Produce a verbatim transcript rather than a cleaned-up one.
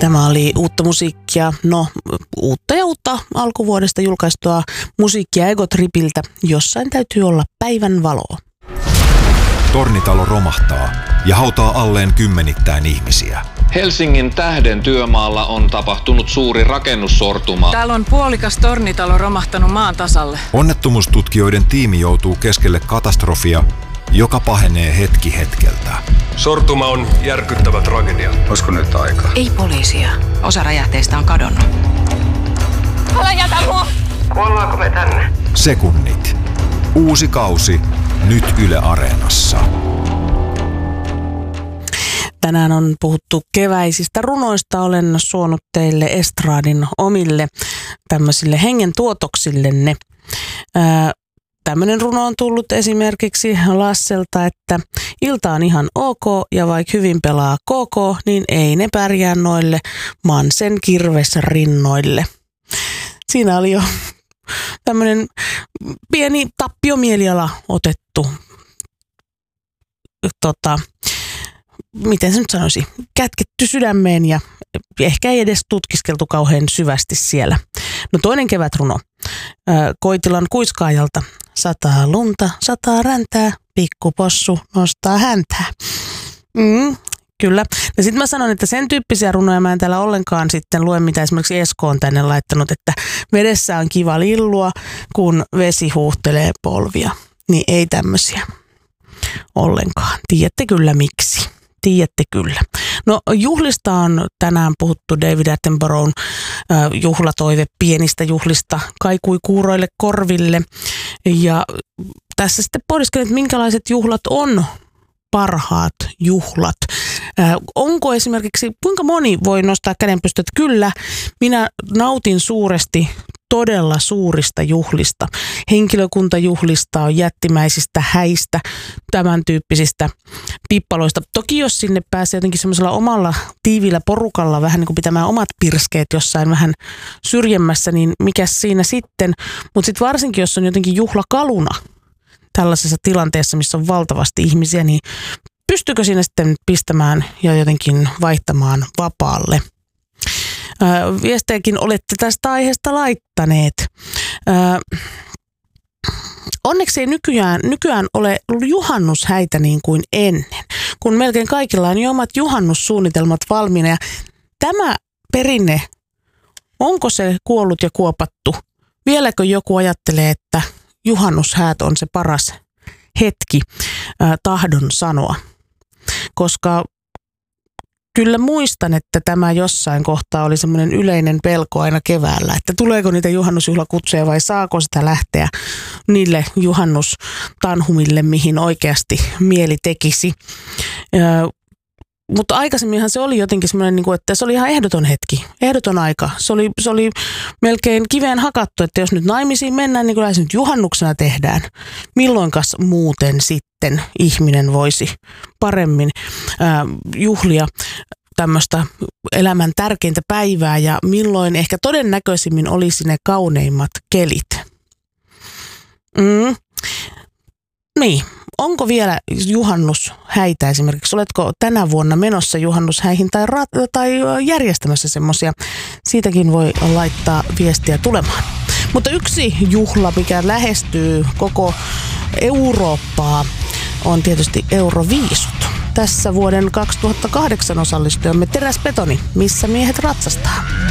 Tämä oli uutta musiikkia, no uutta ja uutta alkuvuodesta julkaistua musiikkia Egotripiltä. Jossain täytyy olla päivän valoa. Tornitalo romahtaa ja hautaa alleen kymmenittäin ihmisiä. Helsingin Tähden työmaalla on tapahtunut suuri rakennussortuma. Täällä on puolikas tornitalo romahtanut maan tasalle. Onnettomuustutkijoiden tiimi joutuu keskelle katastrofia, joka pahenee hetki hetkeltä. Sortuma on järkyttävä tragedia. Olisiko nyt aika? Ei poliisia. Osa räjähteistä on kadonnut. Älä jätä mua! Kuollaanko me tänne? Sekunnit. Uusi kausi. Nyt Yle Areenassa. Tänään on puhuttu keväisistä runoista. Olen suonut teille estradin omille tämmöisille hengen tuotoksillenne. Ää, Tämmöinen runo on tullut esimerkiksi Lasselta, että ilta on ihan ok ja vaikka hyvin pelaa koko, niin ei ne pärjää noille Mansen kirves rinnoille. Siinä oli jo tämmöinen pieni tappiomieliala otettu, tota, miten se nyt sanoisi, kätketty sydämeen ja ehkä ei edes tutkiskeltu kauhean syvästi siellä. No toinen kevätruno Koitilan kuiskaajalta. Sataa lunta, sataa räntää, pikkupossu nostaa häntää. Mm, kyllä. Ja sitten mä sanon, että sen tyyppisiä runoja mä en täällä ollenkaan sitten lue, mitä esimerkiksi Esko on tänne laittanut, että vedessä on kiva lillua, kun vesi huuhtelee polvia. Niin ei tämmöisiä ollenkaan. Tiedätte kyllä miksi. Tiedätte kyllä. No juhlista on tänään puhuttu. David Attenboroughn äh, juhlatoive pienistä juhlista kaikui kuuroille korville. Ja tässä sitten pohdiskelin, että minkälaiset juhlat on parhaat juhlat. Äh, onko esimerkiksi, kuinka moni voi nostaa kädenpystyä, että kyllä, minä nautin suuresti todella suurista juhlista, henkilökuntajuhlista, jättimäisistä häistä, tämän tyyppisistä pippaloista. Toki jos sinne pääsee jotenkin semmoisella omalla tiivillä porukalla vähän niin kuin pitämään omat pirskeet jossain vähän syrjemmässä, niin mikä siinä sitten? Mutta sitten varsinkin, jos on jotenkin juhlakaluna tällaisessa tilanteessa, missä on valtavasti ihmisiä, niin pystyykö siinä sitten pistämään ja jotenkin vaihtamaan vapaalle? Viestejäkin olette tästä aiheesta laittaneet. Onneksi ei nykyään, nykyään ole juhannushäitä niin kuin ennen, kun melkein kaikilla on jo omat juhannussuunnitelmat valmiina. Ja tämä perinne, onko se kuollut ja kuopattu? Vieläkö joku ajattelee, että juhannushäät on se paras hetki äh, tahdon sanoa? Koska kyllä muistan, että tämä jossain kohtaa oli semmoinen yleinen pelko aina keväällä, että tuleeko niitä juhannusjuhlakutsuja vai saako sitä lähteä niille juhannustanhumille, mihin oikeasti mieli tekisi. Ö, mutta aikaisemminhan se oli jotenkin semmoinen, että se oli ihan ehdoton hetki, ehdoton aika. Se oli, se oli melkein kiveen hakattu, että jos nyt naimisiin mennään, niin kyllä se nyt juhannuksena tehdään. Milloinkas muuten sitten ihminen voisi paremmin äh, juhlia tämmöistä elämän tärkeintä päivää ja milloin ehkä todennäköisimmin olisi ne kauneimmat kelit. Mm. Niin. Onko vielä juhannushäitä esimerkiksi? Oletko tänä vuonna menossa juhannushäihin tai, ra- tai järjestämässä semmoisia? Siitäkin voi laittaa viestiä tulemaan. Mutta yksi juhla, mikä lähestyy koko Eurooppaa, on tietysti Euroviisut. Tässä vuoden kaksituhattakahdeksan osallistujamme Teräsbetoni, missä miehet ratsastaa.